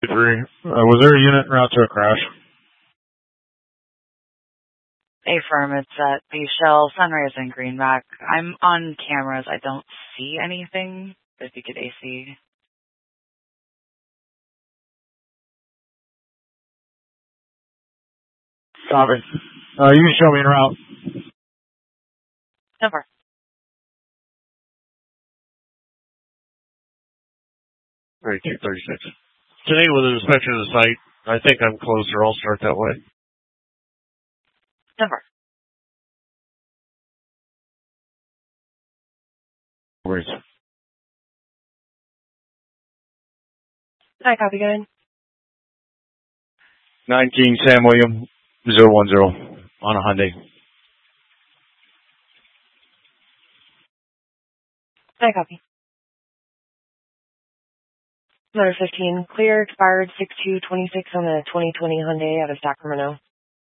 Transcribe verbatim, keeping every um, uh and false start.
three. Uh, was there a unit en route to a crash? Affirm, it's at the Shell, Sunrise, and Greenback. I'm on cameras. I don't see anything. If you could A C. Copy. Uh, you can show me en route. Never. thirty-two thirty-six. Today with an inspection of the site, I think I'm closer. I'll start that way. Never. Worries. Hi, copy, go ahead. nineteen Sam William, zero one zero on a Hyundai. Hi, copy. Number fifteen, clear, expired six two twenty-six on the twenty twenty Hyundai out of Sacramento.